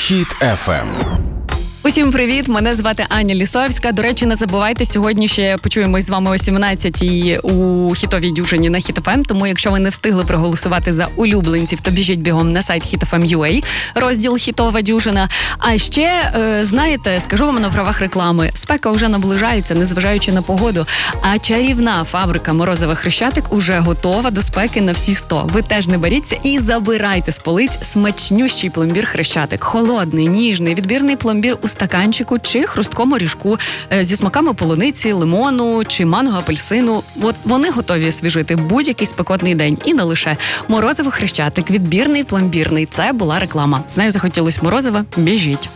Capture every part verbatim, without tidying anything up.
Хіт еф ем. Усім привіт, мене звати Аня Лісовська. До речі, не забувайте, сьогодні ще почуємось з вами о сімнадцятій у хітовій дюжині на Хіт еф ем, тому якщо ви не встигли проголосувати за улюбленців, то біжіть бігом на сайт хіт еф ем крапка ю а, розділ «Хітова дюжина». А ще, е, знаєте, скажу вам на правах реклами, спека вже наближається, незважаючи на погоду, а чарівна фабрика «Морозових Хрещатик» уже готова до спеки на всі сто. Ви теж не боріться і забирайте з полиць смачнющий пломбір «Хрещатик». Холодний, ніжний, відбірний пломбір у стаканчику чи хрусткому ріжку зі смаками полуниці, лимону чи манго, апельсину. От вони готові освіжити будь-який спекотний день. І не лише. Морозиво Хрещатик, відбірний, пломбірний. Це була реклама. Знаю, захотілось морозива? Біжіть.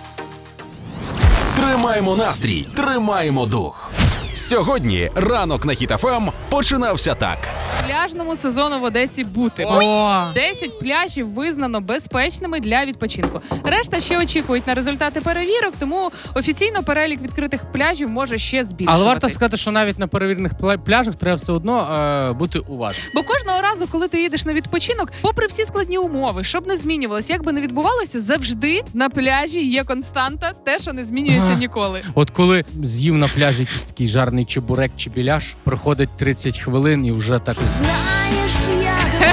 Тримаємо настрій, тримаємо дух. Сьогодні ранок на Хіт еф ем починався так. Пляжному сезону в Одесі бути. О! десять пляжів визнано безпечними для відпочинку. Решта ще очікують на результати перевірок, тому офіційно перелік відкритих пляжів може ще збільшуватись. Але варто сказати, що навіть на перевірених пла- пляжах треба все одно е, бути уважним. Бо кожного разу, коли ти їдеш на відпочинок, попри всі складні умови, щоб не змінювалося, як би не відбувалося, завжди на пляжі є константа, те, що не змінюється Ага. ніколи. От коли з'їв на пляжі якийсь такий жарний чебурек чи біляш, проходить тридцять хвилин і вже так... Знаєш, я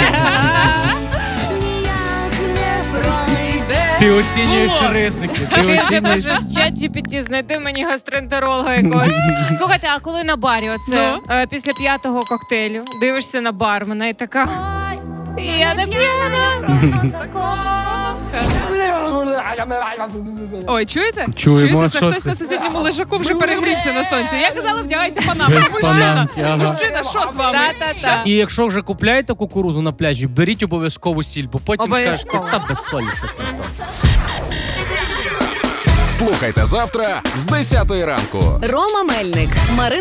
ніяк не пройде. Ти оцінюєш Було. ризики. Ти вже оцінюєш... пишеш чат джі пі ті, знайди мені гастроентеролога якогось. Слухайте, а коли на барі оце, Ну? е, після п'ятого коктейлю, дивишся на бармена і така, я не п'яна. Просто закохана. Ой, чуєте? Чуємо, Чуєте? Це що хтось це? на сусідньому лежаку вже перегрівся на сонці. Я казала, вдягайте панаму. Без Мужчина, панамки, ага. мужчина, що з вами? Та-та-та. І якщо вже купляєте кукурузу на пляжі, беріть обов'язково сіль, бо потім Обов'язково. скажете, та без солі щось не то. Слухайте завтра з десятої ранку. Рома Мельник, Марина